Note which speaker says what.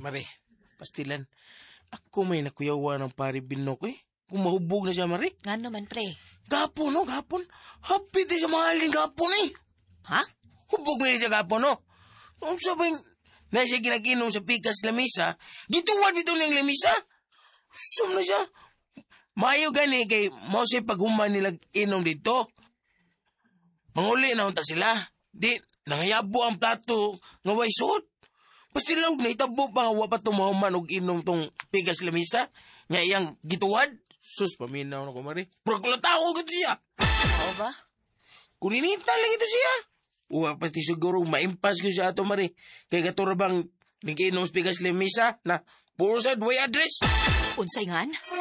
Speaker 1: Mare, pastilan. Ako may nakuyawa ng pari Binok eh. Kung mahubog na siya, Mare.
Speaker 2: Nga naman, pre.
Speaker 1: Gapon, no? Gapon. Happy din siya mahalin gapon eh.
Speaker 2: Ha?
Speaker 1: Hubog na siya gapon, no? Ang sabay, na siya ginaginom sa pikas lamisa, gituwad bito niyang lamisa. Sum na siya. Mayo gani kay mo siya paghuman nila inom dito. Manguli na unta sila. Di, nangayabo ang plato nga way suot. Pastilaw na itabo pa nga wapat tumahuman og inom tong pikas lamisa. Nga iyang gituwad. Sus, paminaw na ko, Mari. Prokulatao gito siya.
Speaker 2: Oo ba?
Speaker 1: Kuninita lang ito siya. Uwa, pati siguro maimpas ko siya ato, Mari. Kaya katura bang nag-inom sa pikas lamisa na puro sa way address.
Speaker 2: Unsay ngan?